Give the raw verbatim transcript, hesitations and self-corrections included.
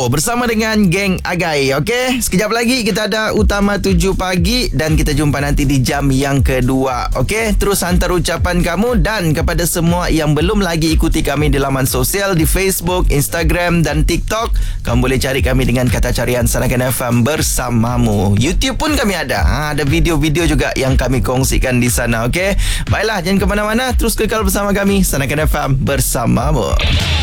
Show bersama dengan geng Agai. Okey, sekejap lagi kita ada Utama tujuh pagi dan kita jumpa nanti di jam yang kedua. Okey, terus hantar ucapan kamu, dan kepada semua yang belum lagi ikuti kami di laman sosial di Facebook, Instagram dan TikTok, kamu boleh cari kami dengan kata carian Sanakan F M bersamamu. YouTube pun kami ada. Ha, ada video-video juga yang kami kongsikan di sana. Okey, baiklah, jangan ke mana-mana, terus kekal bersama kami Sanakan F M bersamamu.